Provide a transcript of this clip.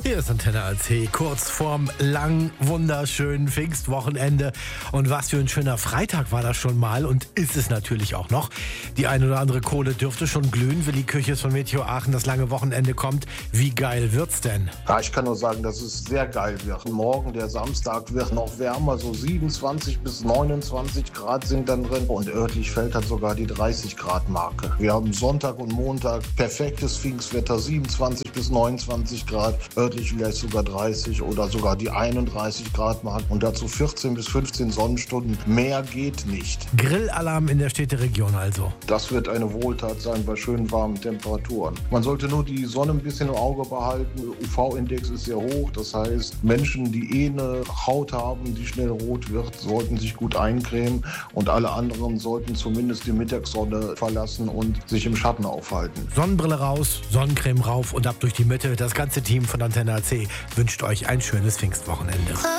Hier ist Antenne AC, kurz vorm lang, wunderschönen Pfingstwochenende. Und was für ein schöner Freitag war das schon mal und ist es natürlich auch noch. Die ein oder andere Kohle dürfte schon glühen. Willi Küches von Meteo Aachen, das lange Wochenende kommt. Wie geil wird's denn? Ja, ich kann nur sagen, dass es sehr geil wird. Morgen, der Samstag, wird noch wärmer, so 27 bis 29 Grad sind dann drin. Und örtlich fällt dann sogar die 30 Grad Marke. Wir haben Sonntag und Montag perfektes Pfingstwetter, 27 bis 29 Grad. Örtlich vielleicht sogar 30 oder sogar die 31 Grad Marke. Und dazu 14 bis 15 Sonnenstunden. Mehr geht nicht. Grillalarm in der Städteregion also. Das wird eine Wohltat sein bei schönen warmen Temperaturen. Man sollte nur die Sonne ein bisschen im Auge behalten. UV-Index ist sehr hoch. Das heißt, Menschen, die eine Haut haben, die schnell rot wird, sollten sich gut eincremen. Und alle anderen sollten zumindest die Mittagssonne verlassen und sich im Schatten aufhalten. Sonnenbrille raus, Sonnencreme rauf und ab durch die Mitte. Das ganze Team von Antenne AC wünscht euch ein schönes Pfingstwochenende.